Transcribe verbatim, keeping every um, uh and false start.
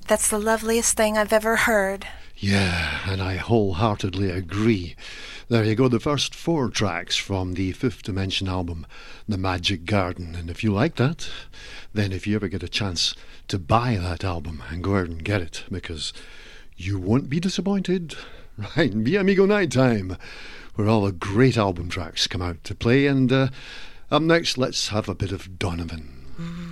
That's the loveliest thing I've ever heard. Yeah, and I wholeheartedly agree. There you go, the first four tracks from the Fifth Dimension album, The Magic Garden. And if you like that, then if you ever get a chance to buy that album, and go out and get it, because you won't be disappointed. Right, Mi Amigo Nighttime, where all the great album tracks come out to play. And uh, up next, let's have a bit of Donovan.